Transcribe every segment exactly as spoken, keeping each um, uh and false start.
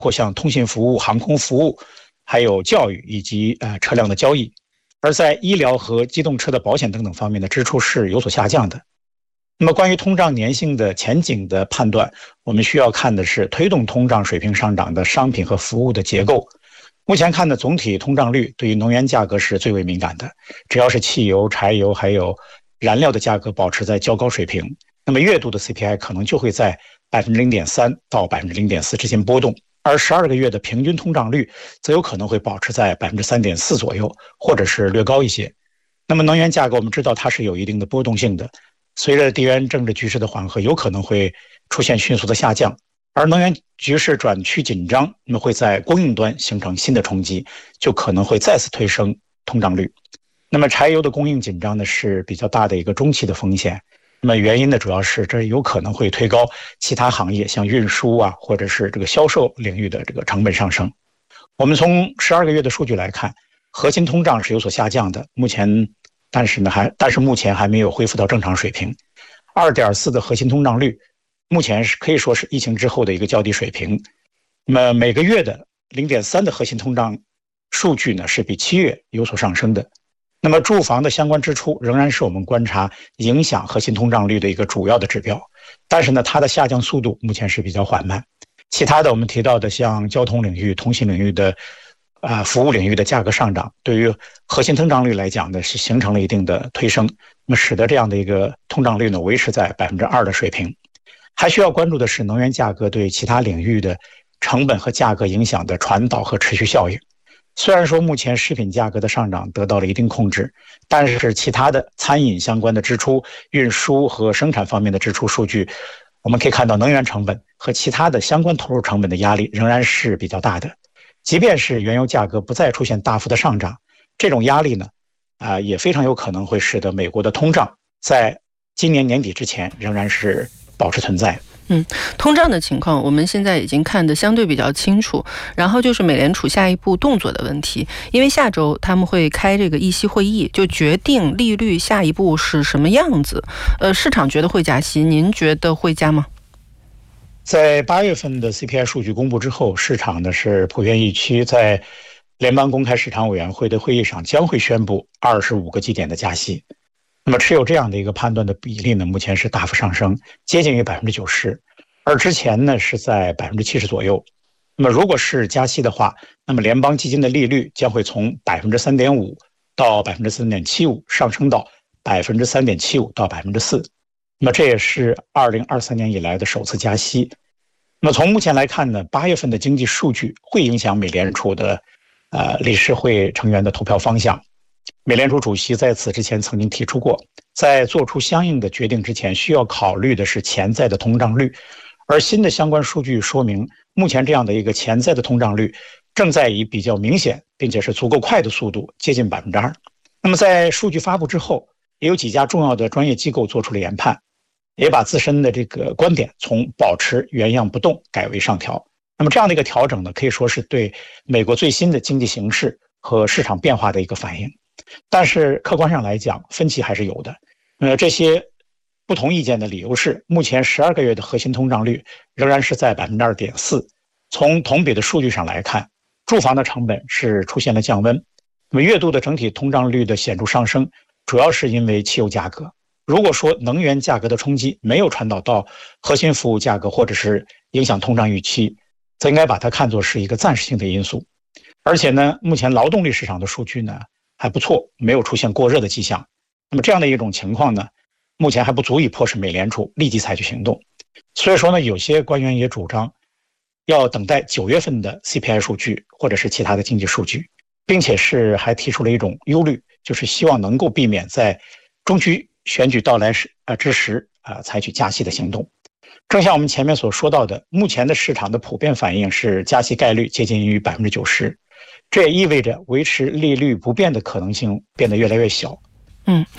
括像通信服务、航空服务，还有教育以及呃车辆的交易。而在医疗和机动车的保险等等方面的支出是有所下降的。那么关于通胀粘性的前景的判断，我们需要看的是推动通胀水平上涨的商品和服务的结构。目前看的总体通胀率对于能源价格是最为敏感的，只要是汽油、柴油还有燃料的价格保持在较高水平，那么月度的 C P I 可能就会在 百分之零点三 到 百分之零点四 之间波动，而十二个月的平均通胀率则有可能会保持在 百分之三点四 左右，或者是略高一些。那么能源价格我们知道它是有一定的波动性的，随着地缘政治局势的缓和，有可能会出现迅速的下降，而能源局势转趋紧张，那么会在供应端形成新的冲击，就可能会再次推升通胀率。那么柴油的供应紧张呢是比较大的一个中期的风险，那么原因呢主要是这有可能会推高其他行业像运输啊或者是这个销售领域的这个成本上升。我们从十二个月的数据来看，核心通胀是有所下降的，目前但是呢还但是目前还没有恢复到正常水平。 二点四 的核心通胀率目前是可以说是疫情之后的一个较低水平。那么每个月的 零点三 的核心通胀数据呢是比七月有所上升的。那么住房的相关支出仍然是我们观察影响核心通胀率的一个主要的指标，但是呢它的下降速度目前是比较缓慢。其他的我们提到的像交通领域、通信领域的啊，服务领域的价格上涨，对于核心通胀率来讲呢，是形成了一定的推升，那么使得这样的一个通胀率呢维持在 百分之二 的水平。还需要关注的是能源价格对其他领域的成本和价格影响的传导和持续效应。虽然说目前食品价格的上涨得到了一定控制，但是其他的餐饮相关的支出、运输和生产方面的支出数据，我们可以看到能源成本和其他的相关投入成本的压力仍然是比较大的。即便是原油价格不再出现大幅的上涨，这种压力呢，啊、呃，也非常有可能会使得美国的通胀在今年年底之前仍然是保持存在。 嗯，通胀的情况我们现在已经看得相对比较清楚，然后就是美联储下一步动作的问题，因为下周他们会开这个议息会议，就决定利率下一步是什么样子。呃，市场觉得会加息，您觉得会加吗？ 在八月份的 C P I 数据公布之后，市场呢是普遍预期在联邦公开市场委员会的会议上将会宣布二十五个基点的加息。那么持有这样的一个判断的比例呢，目前是大幅上升，接近于 百分之九十， 而之前呢是在 百分之七十 左右。那么如果是加息的话，那么联邦基金的利率将会从 百分之三点五 到 百分之三点七五 上升到 百分之三点七五 到 百分之四。那么这也是二零二三年以来的首次加息。那么从目前来看呢，八月份的经济数据会影响美联储的呃理事会成员的投票方向。美联储主席在此之前曾经提出过，在做出相应的决定之前，需要考虑的是潜在的通胀率。而新的相关数据说明，目前这样的一个潜在的通胀率正在以比较明显并且是足够快的速度接近 百分之二。 那么在数据发布之后，也有几家重要的专业机构做出了研判，也把自身的这个观点从保持原样不动改为上调。那么这样的一个调整呢，可以说是对美国最新的经济形势和市场变化的一个反应。但是客观上来讲，分歧还是有的。呃，这些不同意见的理由是，目前十二个月的核心通胀率仍然是在 百分之二点四。 从同比的数据上来看，住房的成本是出现了降温。那么月度的整体通胀率的显著上升，主要是因为汽油价格。如果说能源价格的冲击没有传导到核心服务价格，或者是影响通胀预期，则应该把它看作是一个暂时性的因素。而且呢，目前劳动力市场的数据呢还不错，没有出现过热的迹象。那么这样的一种情况呢，目前还不足以迫使美联储立即采取行动。所以说呢，有些官员也主张要等待九月份的 C P I 数据或者是其他的经济数据，并且是还提出了一种忧虑，就是希望能够避免在中期选举到来时啊之时啊采取加息的行动。正像我们前面所说到的，目前的市场的普遍反应是加息概率接近于 百分之九十， 这也意味着维持利率不变的可能性变得越来越小。 嗯，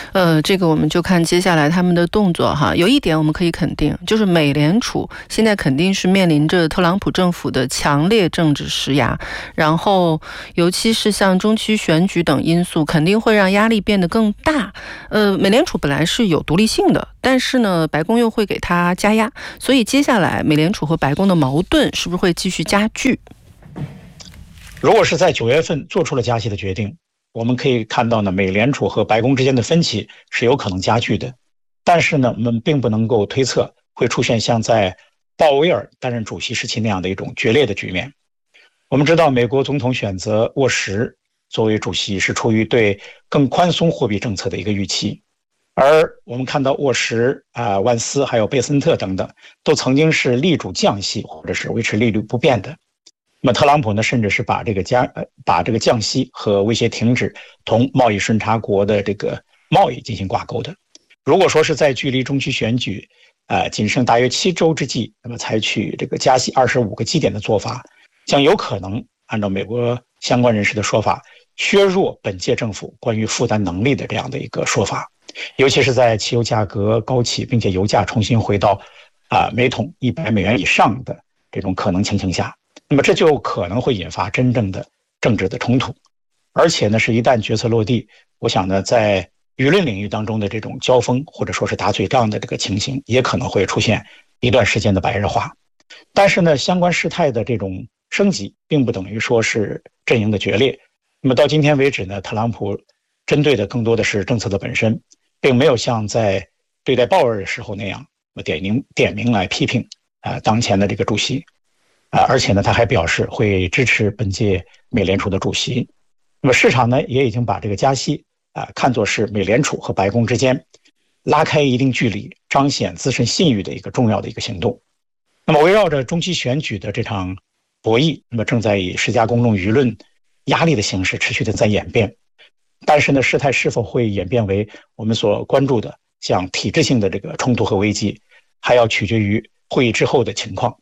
呃，这个我们就看接下来他们的动作哈。有一点我们可以肯定，就是美联储现在肯定是面临着特朗普政府的强烈政治施压，然后尤其是像中期选举等因素，肯定会让压力变得更大。呃，美联储本来是有独立性的，但是呢，白宫又会给它加压，所以接下来美联储和白宫的矛盾是不是会继续加剧？ 如果是在九月份做出了加息的决定，我们可以看到呢，美联储和白宫之间的分歧是有可能加剧的。但是呢，我们并不能够推测会出现像在鲍威尔担任主席时期那样的一种决裂的局面。我们知道，美国总统选择沃什作为主席是出于对更宽松货币政策的一个预期，而我们看到沃什啊、呃、万斯还有贝森特等等，都曾经是力主降息或者是维持利率不变的。那么特朗普呢，甚至是把这个加呃把这个降息和威胁停止同贸易顺差国的这个贸易进行挂钩的。如果说是在距离中期选举呃仅剩大约七周之际，那么采取这个加息二十五个基点的做法，将有可能按照美国相关人士的说法，削弱本届政府关于负担能力的这样的一个说法。尤其是在汽油价格高企，并且油价重新回到啊、呃、每桶一百美元以上的这种可能情形下。那么这就可能会引发真正的政治的冲突，而且呢，是一旦决策落地，我想呢，在舆论领域当中的这种交锋或者说是打嘴仗的这个情形，也可能会出现一段时间的白热化。但是呢，相关事态的这种升级，并不等于说是阵营的决裂。那么到今天为止呢，特朗普针对的更多的是政策的本身，并没有像在对待鲍威尔的时候那样，点名点名来批评啊、呃、当前的这个主席。啊，而且呢，他还表示会支持本届美联储的主席。那么市场呢，也已经把这个加息啊看作是美联储和白宫之间拉开一定距离、彰显自身信誉的一个重要的一个行动。那么围绕着中期选举的这场博弈，那么正在以施加公众舆论压力的形式持续的在演变。但是呢，事态是否会演变为我们所关注的像体制性的这个冲突和危机，还要取决于会议之后的情况。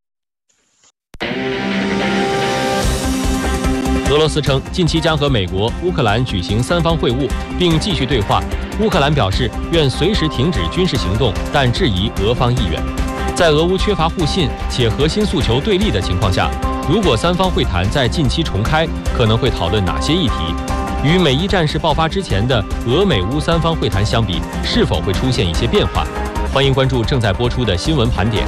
俄罗斯称，近期将和美国、乌克兰举行三方会晤，并继续对话。乌克兰表示愿随时停止军事行动，但质疑俄方意愿。在俄乌缺乏互信且核心诉求对立的情况下，如果三方会谈在近期重开，可能会讨论哪些议题？与美伊战事爆发之前的俄美乌三方会谈相比，是否会出现一些变化？欢迎关注正在播出的新闻盘点。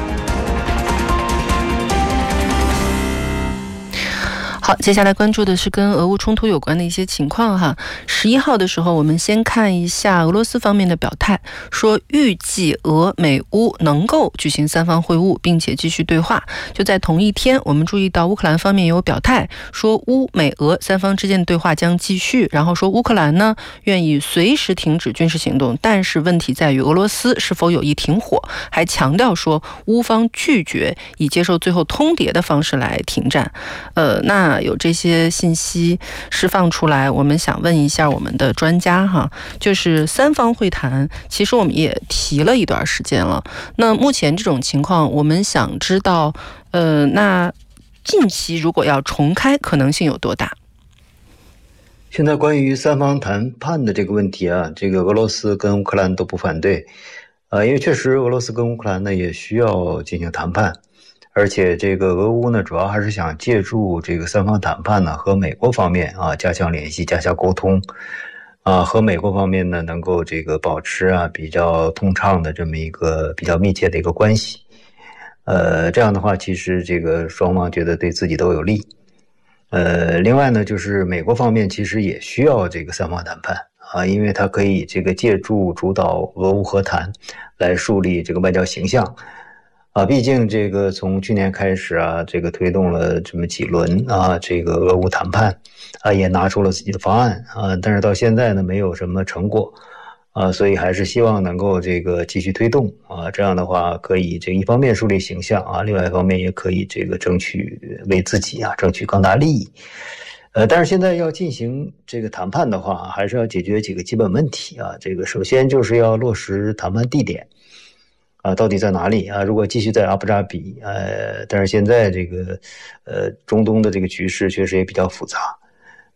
好，接下来关注的是跟俄乌冲突有关的一些情况哈。十一号的时候，我们先看一下俄罗斯方面的表态，说预计俄美乌能够举行三方会晤，并且继续对话。就在同一天，我们注意到乌克兰方面有表态，说乌美俄三方之间的对话将继续，然后说乌克兰呢愿意随时停止军事行动，但是问题在于俄罗斯是否有意停火，还强调说乌方拒绝以接受最后通牒的方式来停战。呃，那有这些信息释放出来，我们想问一下我们的专家哈，就是三方会谈，其实我们也提了一段时间了。那目前这种情况，我们想知道，呃，那近期如果要重开，可能性有多大？ 现在关于三方谈判的这个问题啊，这个俄罗斯跟乌克兰都不反对，呃，因为确实俄罗斯跟乌克兰呢也需要进行谈判。而且这个俄乌呢，主要还是想借助这个三方谈判呢，和美国方面啊加强联系、加强沟通，啊，和美国方面呢能够这个保持啊比较通畅的这么一个比较密切的一个关系。呃，这样的话，其实这个双方觉得对自己都有利。呃，另外呢，就是美国方面其实也需要这个三方谈判啊，因为它可以这个借助主导俄乌和谈来树立这个外交形象。啊，毕竟这个从去年开始啊，这个推动了这么几轮啊，这个俄乌谈判啊，也拿出了自己的方案啊，但是到现在呢，没有什么成果啊，所以还是希望能够这个继续推动啊，这样的话可以这一方面树立形象啊，另外一方面也可以这个争取为自己啊争取更大利益。呃，但是现在要进行这个谈判的话，还是要解决几个基本问题啊，这个首先就是要落实谈判地点。啊，到底在哪里啊？如果继续在阿布扎比，呃，但是现在这个，呃，中东的这个局势确实也比较复杂，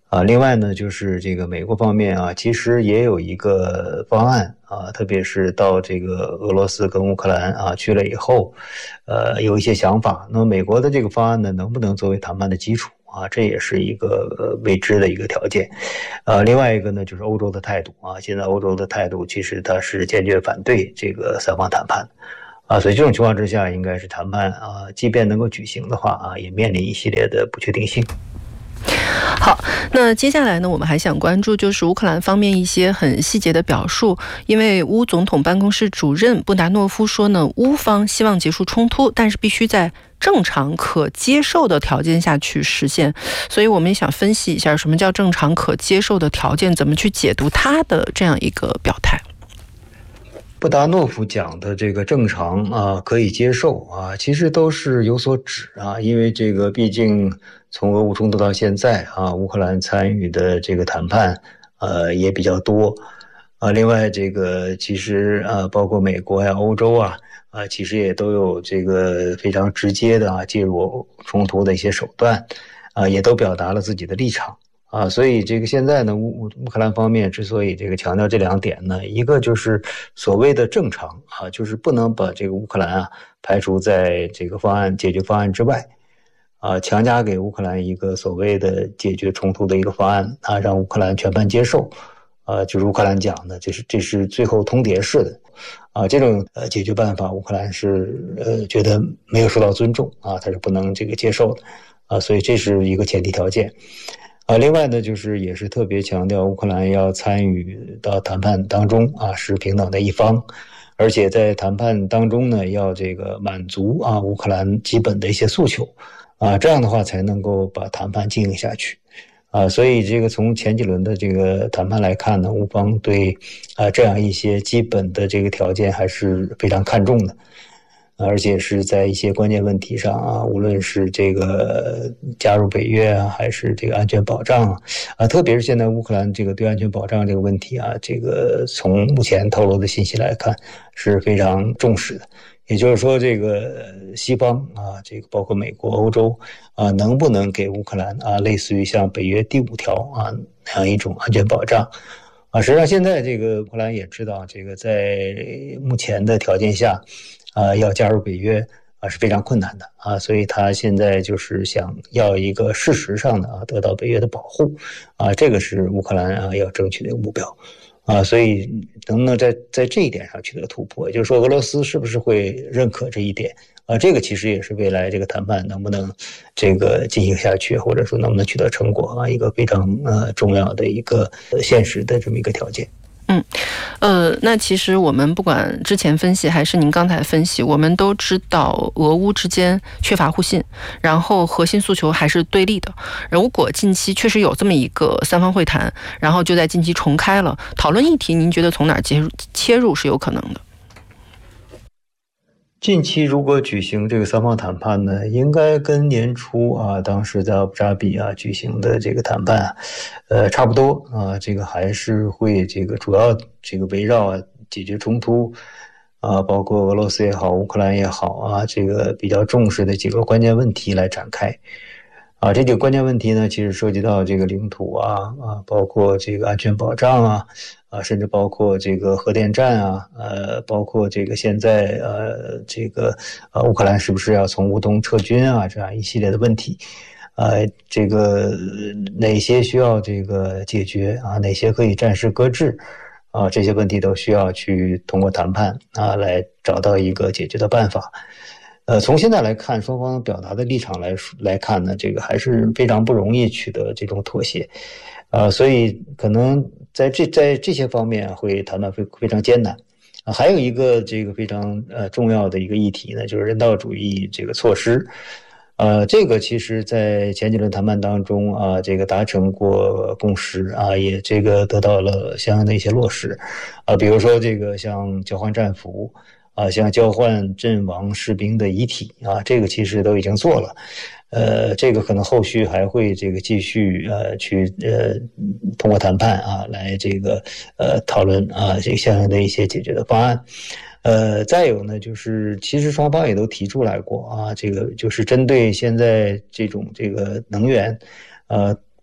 啊，另外呢，就是这个美国方面啊，其实也有一个方案啊，特别是到这个俄罗斯跟乌克兰啊去了以后，呃，有一些想法。那么美国的这个方案呢，能不能作为谈判的基础啊？这也是一个呃未知的一个条件。呃，另外一个呢，就是欧洲的态度啊，现在欧洲的态度其实它是坚决反对这个三方谈判。啊，所以这种情况之下，应该是谈判啊，即便能够举行的话啊，也面临一系列的不确定性。 好，那接下来呢，我们还想关注就是乌克兰方面一些很细节的表述。因为乌总统办公室主任布达诺夫说呢，乌方希望结束冲突，但是必须在正常可接受的条件下去实现。所以我们也想分析一下，什么叫正常可接受的条件，怎么去解读他的这样一个表态。 布达诺夫讲的这个正常啊，可以接受啊，其实都是有所指啊，因为这个毕竟从俄乌冲突到现在啊，乌克兰参与的这个谈判呃也比较多啊，另外这个其实啊，包括美国呀、欧洲啊啊，其实也都有这个非常直接的啊介入冲突的一些手段啊，也都表达了自己的立场。啊，所以这个现在呢，乌乌克兰方面之所以这个强调这两点呢，一个就是所谓的正常啊，就是不能把这个乌克兰啊排除在这个方案解决方案之外，啊，强加给乌克兰一个所谓的解决冲突的一个方案啊，让乌克兰全盘接受，啊，就是乌克兰讲的，这是这是最后通牒式的，啊，这种呃解决办法，乌克兰是呃觉得没有受到尊重啊，他是不能这个接受的，啊，所以这是一个前提条件。啊，另外呢，就是也是特别强调乌克兰要参与到谈判当中啊，是平等的一方，而且在谈判当中呢，要这个满足啊乌克兰基本的一些诉求，啊，这样的话才能够把谈判进行下去，啊，所以这个从前几轮的这个谈判来看呢，乌方对啊这样一些基本的这个条件还是非常看重的。而且是在一些关键问题上啊，无论是这个加入北约啊，还是这个安全保障啊，啊，特别是现在乌克兰这个对安全保障这个问题啊，这个从目前透露的信息来看是非常重视的。也就是说，这个西方啊，这个包括美国、欧洲啊，能不能给乌克兰啊，类似于像北约第五条啊那样一种安全保障？啊，实际上现在这个乌克兰也知道，这个在目前的条件下。啊，要加入北约啊是非常困难的啊，所以他现在就是想要一个事实上的啊得到北约的保护啊，这个是乌克兰啊要争取的一个目标啊，所以能不能在在这一点上取得突破，也就是说俄罗斯是不是会认可这一点啊？这个其实也是未来这个谈判能不能这个进行下去，或者说能不能取得成果啊，一个非常呃重要的一个现实的这么一个条件。 嗯，呃，那其实我们不管之前分析还是您刚才分析，我们都知道俄乌之间缺乏互信，然后核心诉求还是对立的。如果近期确实有这么一个三方会谈，然后就在近期重开了讨论议题，您觉得从哪儿切入切入是有可能的？ 近期如果举行这个三方谈判呢，应该跟年初啊，当时在阿布扎比啊举行的这个谈判，呃，差不多啊，这个还是会这个主要这个围绕啊解决冲突啊，包括俄罗斯也好，乌克兰也好啊，这个比较重视的几个关键问题来展开。啊，这几个关键问题呢，其实涉及到这个领土啊啊，包括这个安全保障啊啊，甚至包括这个核电站啊，呃，包括这个现在呃这个呃乌克兰是不是要从乌东撤军啊，这样一系列的问题，呃，这个哪些需要这个解决啊，哪些可以暂时搁置啊，这些问题都需要去通过谈判啊来找到一个解决的办法。呃，从现在来看，双方表达的立场来来看呢，这个还是非常不容易取得这种妥协，呃，所以可能在这在这些方面会谈判非非常艰难。啊，还有一个这个非常呃重要的一个议题呢，就是人道主义这个措施。呃，这个其实在前几轮谈判当中啊，这个达成过共识啊，也这个得到了相应的一些落实，啊，比如说这个像交换战俘。啊，像交换阵亡士兵的遗体啊，这个其实都已经做了，呃，这个可能后续还会这个继续呃去呃通过谈判啊来这个呃讨论啊这个相应的一些解决的方案，呃，再有呢就是其实双方也都提出来过啊，这个就是针对现在这种这个能源，呃。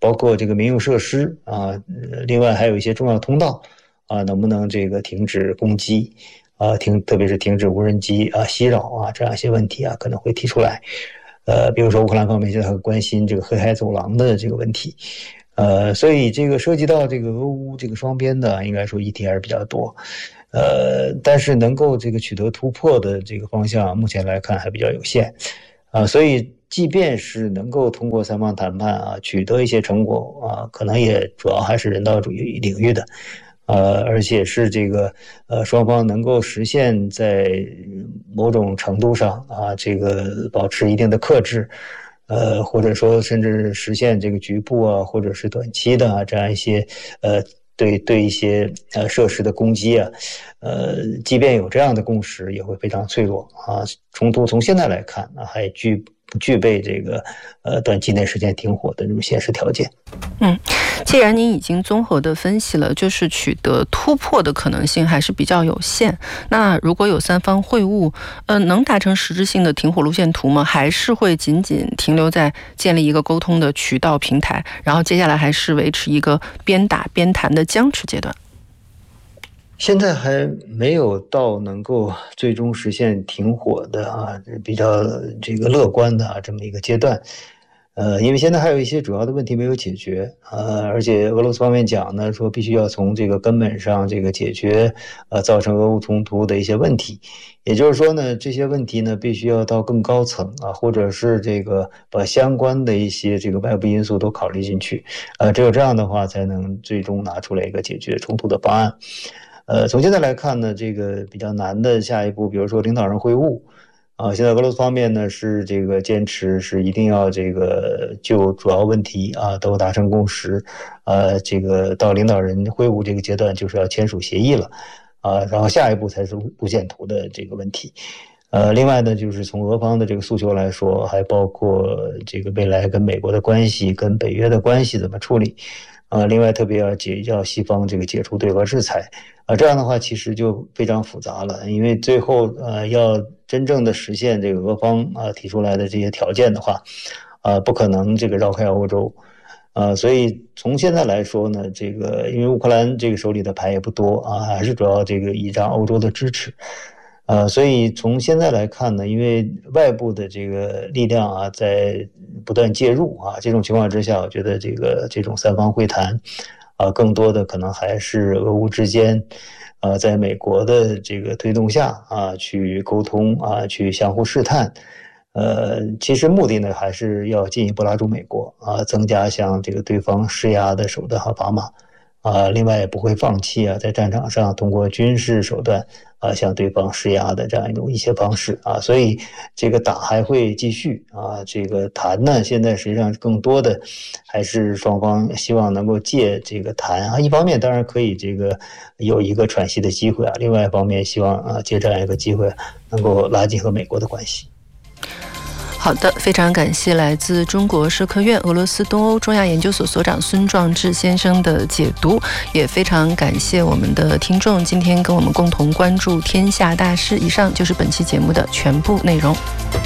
包括这个民用设施啊，另外还有一些重要通道啊，能不能这个停止攻击啊，停特别是停止无人机啊袭扰啊，这样一些问题啊可能会提出来。呃，比如说乌克兰方面现在很关心这个黑海走廊的这个问题。呃，所以这个涉及到这个俄乌这个双边的，应该说议题还是比较多，呃，但是能够这个取得突破的这个方向，目前来看还比较有限，啊、呃，所以即便是能够通过三方谈判啊取得一些成果啊，可能也主要还是人道主义领域的，呃，而且是这个呃双方能够实现在某种程度上啊，这个保持一定的克制。呃，或者说甚至实现这个局部啊，或者是短期的啊，这样一些呃，对对一些呃设施的攻击啊，呃，即便有这样的共识，也会非常脆弱啊。冲突从现在来看啊，还具不具备这个呃短期内实现停火的这种现实条件。 嗯，既然您已经综合的分析了，就是取得突破的可能性还是比较有限。那如果有三方会晤，呃，能达成实质性的停火路线图吗？还是会仅仅停留在建立一个沟通的渠道平台，然后接下来还是维持一个边打边谈的僵持阶段？ 现在还没有到能够最终实现停火的啊，比较这个乐观的啊这么一个阶段。呃，因为现在还有一些主要的问题没有解决，呃，而且俄罗斯方面讲呢，说必须要从这个根本上这个解决，呃，造成俄乌冲突的一些问题。也就是说呢，这些问题呢，必须要到更高层啊，或者是这个把相关的一些这个外部因素都考虑进去，呃，只有这样的话，才能最终拿出来一个解决冲突的方案。呃，从现在来看呢，这个比较难的下一步，比如说领导人会晤。啊，现在俄罗斯方面呢是这个坚持是一定要这个就主要问题啊都达成共识，呃，这个到领导人会晤这个阶段就是要签署协议了，啊，然后下一步才是路线图的这个问题。呃，另外呢，就是从俄方的这个诉求来说，还包括这个未来跟美国的关系、跟北约的关系怎么处理。呃，另外特别要解要西方这个解除对俄制裁，啊，这样的话其实就非常复杂了，因为最后呃要真正的实现这个俄方啊提出来的这些条件的话，啊不可能这个绕开欧洲，啊，所以从现在来说呢，这个因为乌克兰这个手里的牌也不多啊，还是主要这个倚仗欧洲的支持。呃，所以从现在来看呢，因为外部的这个力量啊在不断介入啊，这种情况之下，我觉得这个这种三方会谈，啊，更多的可能还是俄乌之间，呃，在美国的这个推动下啊，去沟通啊，去相互试探，呃，其实目的呢还是要进一步拉住美国啊，增加向这个对方施压的手段和砝码。啊，另外也不会放弃啊，在战场上通过军事手段啊向对方施压的这样一种一些方式啊，所以这个打还会继续啊，这个谈呢，现在实际上更多的还是双方希望能够借这个谈啊，一方面当然可以这个有一个喘息的机会啊，另外一方面希望啊借这样一个机会能够拉近和美国的关系。 好的，非常感谢来自中国社科院俄罗斯东欧中亚研究所所长孙壮志先生的解读，也非常感谢我们的听众今天跟我们共同关注天下大事。以上就是本期节目的全部内容。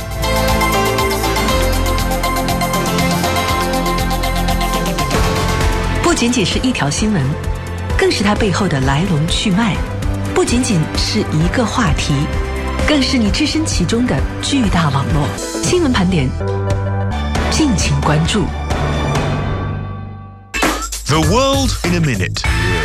不仅仅是一条新闻，更是它背后的来龙去脉；不仅仅是一个话题，更是你置身其中的巨大网络。新闻盘点，敬请关注。 The world in a minute。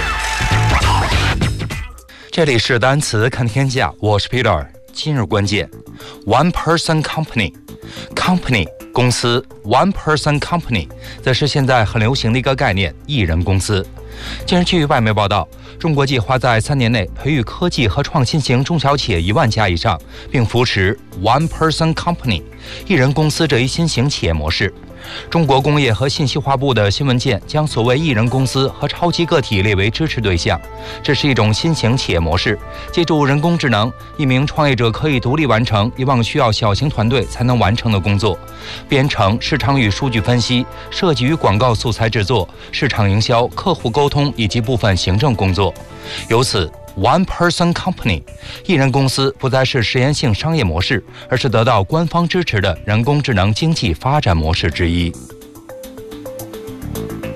这里是单词看天下，我是 Peter。今日关键 ，One Person Company， Company 公司 ，One Person Company 则是现在很流行的一个概念，一人公司。近日，据外媒报道，中国计划在三年内培育科技和创新型中小企业一万家以上，并扶持 One Person Company 一人公司这一新型企业模式。中国工业和信息化部的新文件将所谓一人公司和超级个体列为支持对象。这是一种新型企业模式，借助人工智能，一名创业者可以独立完成以往需要小型团队才能完成的工作，编程、市场与数据分析、设计与广告素材制作、市场营销、客户沟通以及部分行政工作。由此One Person Company 一人公司不再是实验性商业模式，而是得到官方支持的人工智能经济发展模式之一。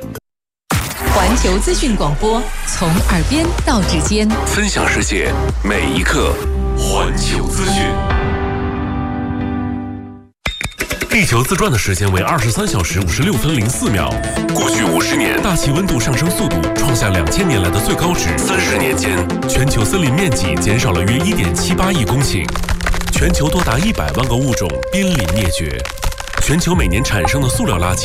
球资讯广播，从耳边到指尖， 分享世界每一刻。环球资讯。地球自转的时间为二十三小时五十六分零四秒。过去五十年，大气温度上升速度创下两千年来的最高值。三十年间，全球森林面积减少了约一点七八亿公顷，全球多达一百万个物种濒临灭绝。全球每年产生的塑料垃圾